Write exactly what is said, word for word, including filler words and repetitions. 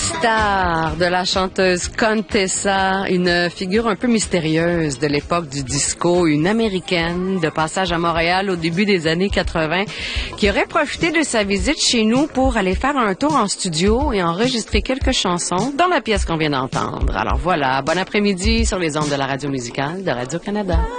Star de la chanteuse Contessa, une figure un peu mystérieuse de l'époque du disco, une américaine de passage à Montréal au début des années quatre-vingt, qui aurait profité de sa visite chez nous pour aller faire un tour en studio et enregistrer quelques chansons dans la pièce qu'on vient d'entendre. Alors voilà, bon après-midi sur les ondes de la radio musicale de Radio-Canada.